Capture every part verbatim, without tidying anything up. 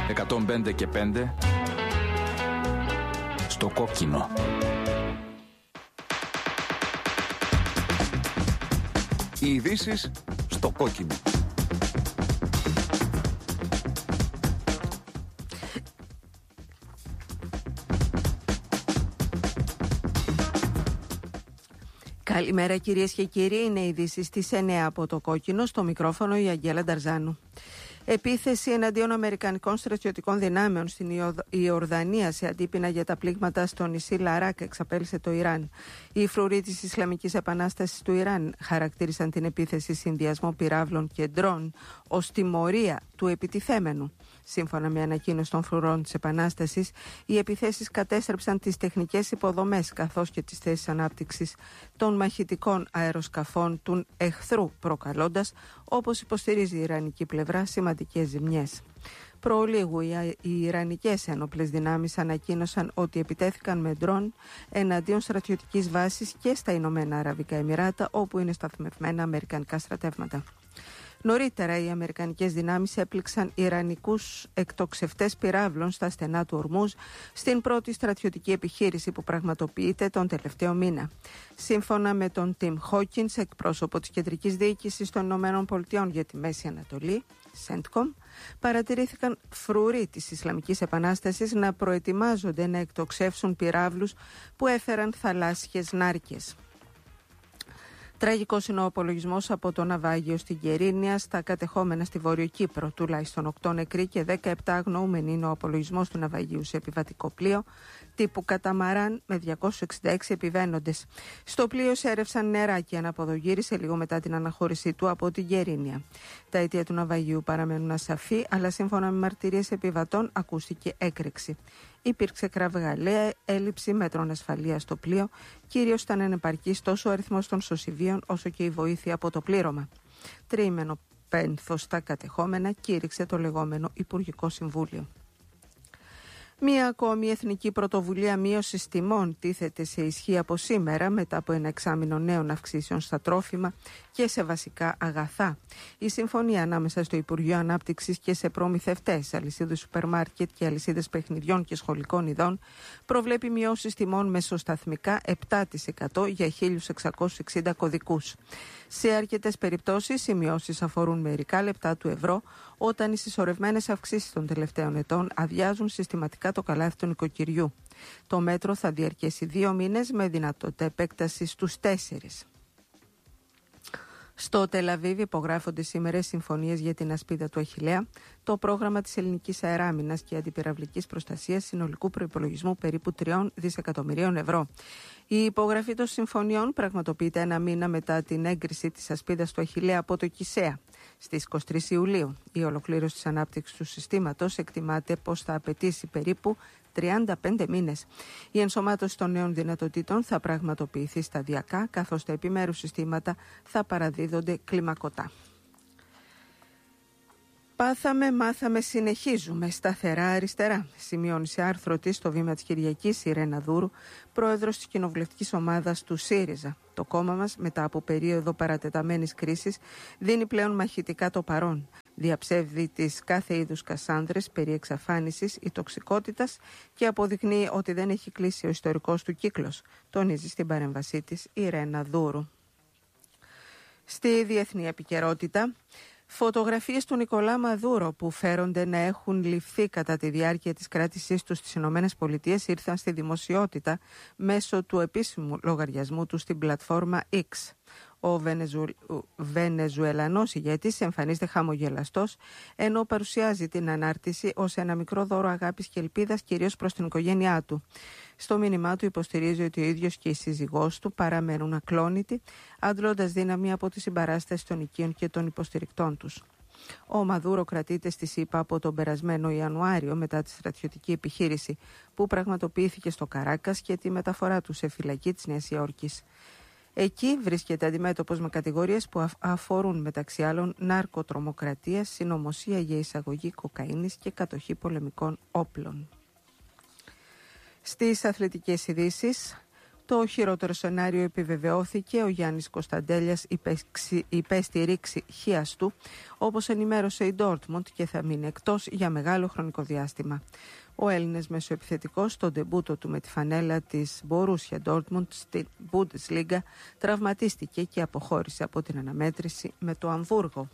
εκατόν πέντε και πέντε στο κόκκινο. Οι ειδήσεις στο κόκκινο. Καλημέρα κυρίες και κύριοι, είναι οι ειδήσεις στις εννιά από το κόκκινο, στο μικρόφωνο η Αγγέλα Νταρζάνου. Επίθεση εναντίον Αμερικανικών στρατιωτικών δυνάμεων στην Ιορδανία σε αντίπεινα για τα πλήγματα στο νησί Λαράκ εξαπέλυσε το Ιράν. Οι φρουροί της Ισλαμικής Επανάστασης του Ιράν χαρακτήρισαν την επίθεση συνδυασμό πυράβλων και ντρόν ως τιμωρία του επιτιθέμενου. Σύμφωνα με ανακοίνωση των φρουρών της Επανάστασης, οι επιθέσεις κατέστρεψαν τις τεχνικές υποδομές καθώς και τις θέσεις ανάπτυξης των μαχητικών αεροσκαφών του εχθρού, προκαλώντας, όπως υποστηρίζει η Ιρανική πλευρά, σημαντικές ζημιές. Προλίγου, οι Ιρανικές ένοπλες δυνάμεις ανακοίνωσαν ότι επιτέθηκαν με ντρόν εναντίον στρατιωτικής βάσης και στα Ηνωμένα Αραβικά Εμιράτα, όπου είναι σταθμευμένα αμερικανικά στρατεύματα. Νωρίτερα, οι αμερικανικές δυνάμεις έπληξαν ιρανικούς εκτοξευτές πυράβλων στα στενά του Ορμούζ στην πρώτη στρατιωτική επιχείρηση που πραγματοποιείται τον τελευταίο μήνα. Σύμφωνα με τον Τιμ Χόκινς, εκπρόσωπο της Κεντρικής Διοίκησης των Ηνωμένων Πολιτειών για τη Μέση Ανατολή, Σέντκομ, παρατηρήθηκαν φρουροί της Ισλαμικής Επανάστασης να προετοιμάζονται να εκτοξεύσουν πυράβλους που έφεραν θαλάσσιες νάρκες. Τραγικός είναι ο απολογισμός από το ναυάγιο στην Κερίνια στα κατεχόμενα στη Βόρειο Κύπρο. Τουλάχιστον οκτώ νεκροί και δεκαεπτά αγνοούμενοι είναι ο απολογισμός του ναυαγίου σε επιβατικό πλοίο τύπου καταμαράν με διακόσιους εξήντα έξι επιβαίνοντες. Στο πλοίο σέρευσαν νερά και αναποδογύρισε λίγο μετά την αναχώρησή του από την Κερίνια. Τα αιτία του ναυαγίου παραμένουν ασαφή, αλλά σύμφωνα με μαρτυρίες επιβατών ακούστηκε έκρηξη. Υπήρξε κραυγαλαία, έλλειψη μέτρων ασφαλείας στο πλοίο, κυρίως ήταν ανεπαρκής τόσο ο αριθμός των σωσιβίων όσο και η βοήθεια από το πλήρωμα. Τριήμενο πένθος στα κατεχόμενα κήρυξε το λεγόμενο Υπουργικό Συμβούλιο. Μία ακόμη εθνική πρωτοβουλία μείωσης τιμών τίθεται σε ισχύ από σήμερα μετά από ένα εξάμηνο νέων αυξήσεων στα τρόφιμα και σε βασικά αγαθά. Η συμφωνία ανάμεσα στο Υπουργείο Ανάπτυξης και σε προμηθευτές, αλυσίδες σούπερ μάρκετ και αλυσίδες παιχνιδιών και σχολικών ειδών προβλέπει μειώσεις τιμών μεσοσταθμικά επτά τοις εκατό για χίλιους εξακόσιους εξήντα κωδικούς. Σε αρκετές περιπτώσεις οι μειώσεις αφορούν μερικά λεπτά του ευρώ, όταν οι συσσωρευμένες αυξήσεις των τελευταίων ετών αδειάζουν συστηματικά το καλάθι του νοικοκυριού. Το μέτρο θα διαρκέσει δύο μήνες με δυνατότητα επέκταση στους τέσσερις. Στο Τελαβίβ υπογράφονται σήμερα συμφωνίες για την ασπίδα του Αχιλλέα, το πρόγραμμα της ελληνικής αεράμινας και αντιπυραυλικής προστασίας συνολικού προϋπολογισμού περίπου τριών δισεκατομμυρίων ευρώ. Η υπογραφή των συμφωνιών πραγματοποιείται ένα μήνα μετά την έγκριση της ασπίδας του Αχιλλέα από το ΚΙΣΕΑ στις είκοσι τρεις Ιουλίου. Η ολοκλήρωση της ανάπτυξης του συστήματος εκτιμάται πως θα απαιτήσει περίπου τριάντα πέντε μήνες. Η ενσωμάτωση των νέων δυνατοτήτων θα πραγματοποιηθεί σταδιακά, καθώς τα επιμέρους συστήματα θα παραδίδονται κλιμακωτά. Πάθαμε, μάθαμε, συνεχίζουμε. Σταθερά αριστερά, σημειώνει σε άρθρο της στο Βήμα της Κυριακής η Ρένα Δούρου, πρόεδρος της κοινοβουλευτικής ομάδας του ΣΥΡΙΖΑ. Το κόμμα μας, μετά από περίοδο παρατεταμένης κρίσης, δίνει πλέον μαχητικά το παρόν. Διαψεύδει τις κάθε είδους κασάνδρες περί εξαφάνισης ή τοξικότητας και αποδεικνύει ότι δεν έχει κλείσει ο ιστορικός του κύκλος, τονίζει στην παρέμβασή της η Ρένα Δούρου. Στη διεθνή επικαιρότητα, φωτογραφίες του Νικολά Μαδούρο που φέρονται να έχουν ληφθεί κατά τη διάρκεια της κράτησής του στις Ηνωμένες Πολιτείες ήρθαν στη δημοσιότητα μέσω του επίσημου λογαριασμού του στην πλατφόρμα X. Ο Βενεζου... Βενεζουελανός ηγέτης εμφανίζεται χαμογελαστός, ενώ παρουσιάζει την ανάρτηση ως ένα μικρό δώρο αγάπης και ελπίδας, κυρίως προς την οικογένειά του. Στο μήνυμά του υποστηρίζει ότι ο ίδιος και η σύζυγός του παραμένουν ακλόνητοι, αντλώντας δύναμη από τη συμπαράσταση των οικείων και των υποστηρικτών τους. Ο Μαδούρο κρατείται στη ΣΥΠΑ από τον περασμένο Ιανουάριο μετά τη στρατιωτική επιχείρηση που πραγματοποιήθηκε στο Καράκας και τη μεταφορά του σε φυλακή της Νέας Υόρκης. Εκεί βρίσκεται αντιμέτωπος με κατηγορίες που αφορούν μεταξύ άλλων ναρκοτρομοκρατία, συνωμοσία για εισαγωγή κοκαίνης και κατοχή πολεμικών όπλων. Στις αθλητικές ειδήσεις, Το χειρότερο σενάριο επιβεβαιώθηκε. Ο Γιάννης Κωνσταντέλιας υπέστη ρήξη χιαστού, όπως ενημέρωσε η Ντόρτμουντ, και θα μείνει εκτός για μεγάλο χρονικό διάστημα. Ο Έλληνας μεσοεπιθετικός στο ντεμπούτο του με τη φανέλα της Μπορούσια Ντόρτμουντ στην Bundesliga τραυματίστηκε και αποχώρησε από την αναμέτρηση με το Αμβούργο.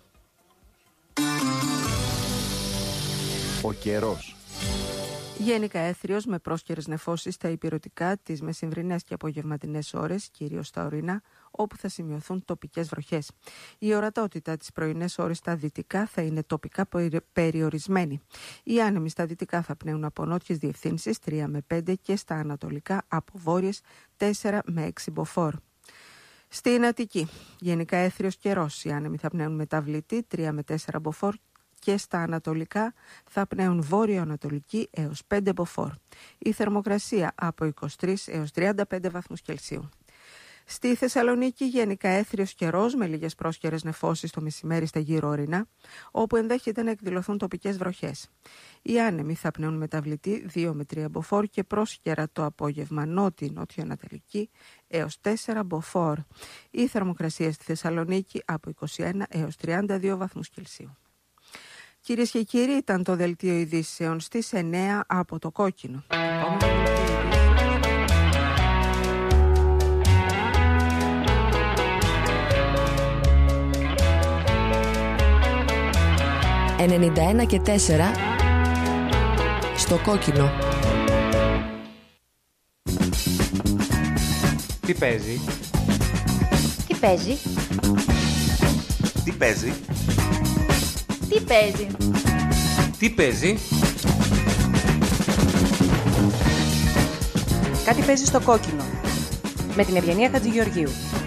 Ο καιρός. Γενικά έθριος με πρόσκαιρες νεφώσεις στα ηπειρωτικά τις μεσημβρινές και απογευματινές ώρες, κυρίως στα ορεινά, όπου θα σημειωθούν τοπικές βροχές. Η ορατότητα τις πρωινές ώρες στα δυτικά θα είναι τοπικά περιορισμένη. Οι άνεμοι στα δυτικά θα πνέουν από νότιες διευθύνσεις τρία με πέντε και στα ανατολικά από βόρειες τέσσερα με έξι μποφόρ. Στην Αττική, γενικά έθριος καιρός. Οι άνεμοι θα πνέουν μεταβλητή τρία με τέσσερα μποφόρ και στα ανατολικά θα πνέουν βόρειο-ανατολική έως πέντε μποφόρ. Η θερμοκρασία από είκοσι τρεις έως τριάντα πέντε βαθμούς Κελσίου. Στη Θεσσαλονίκη γενικά έθριος καιρός με λίγες πρόσκαιρες νεφώσεις το μεσημέρι στα γύρω ορεινά, όπου ενδέχεται να εκδηλωθούν τοπικές βροχές. Οι άνεμοι θα πνέουν μεταβλητή δύο με τρία μποφόρ και πρόσκαιρα το απόγευμα νότιο-νότιο-ανατολική έως τέσσερα μποφόρ. Η θερμοκρασία στη Θεσσαλονίκη από είκοσι ένα έως τριάντα δύο βαθμούς Κελσίου. Κυρίες και κύριοι, ήταν το δελτίο ειδήσεων στις εννέα από το Κόκκινο. ενενήντα ένα και τέσσερα στο Κόκκινο. Τι παίζει? Τι παίζει? Τι παίζει? Τι παίζει? Τι παίζει? Κάτι παίζει στο Κόκκινο με την Ευγενία Χατζηγεωργίου.